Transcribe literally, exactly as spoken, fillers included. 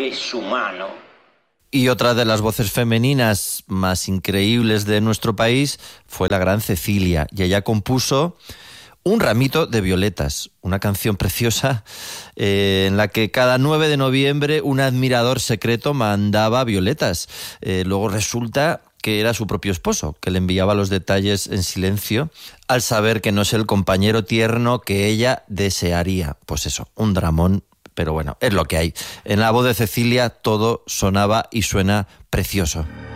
eres humano. Y otra de las voces femeninas más increíbles de nuestro país fue la gran Cecilia, y ella compuso Un ramito de violetas, una canción preciosa eh, en la que cada nueve de noviembre un admirador secreto mandaba violetas. Eh, luego resulta que era su propio esposo, que le enviaba los detalles en silencio, al saber que no es el compañero tierno que ella desearía. Pues eso, un dramón, pero bueno, es lo que hay. En la voz de Cecilia todo sonaba y suena precioso.